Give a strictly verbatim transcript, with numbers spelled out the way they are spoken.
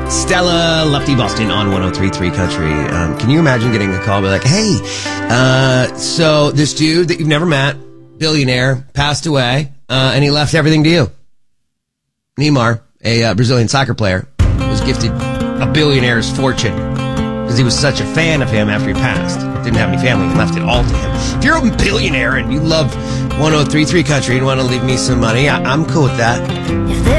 Stella Lefty Boston on one oh three point three Country. Um, can you imagine getting a call, be like, hey, uh, so this dude that you've never met, billionaire, passed away, uh, and he left everything to you. Neymar, a uh, Brazilian soccer player, was gifted a billionaire's fortune because he was such a fan of him after he passed. Didn't have any family and left it all to him. If you're a billionaire and you love one oh three point three Country and want to leave me some money, I- I'm cool with that.